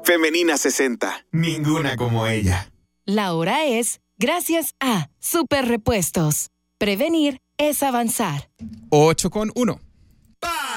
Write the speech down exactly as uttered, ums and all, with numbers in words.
Femenina sesenta. Ninguna como ella. La hora es gracias a Super Repuestos. Prevenir es avanzar. ocho con uno.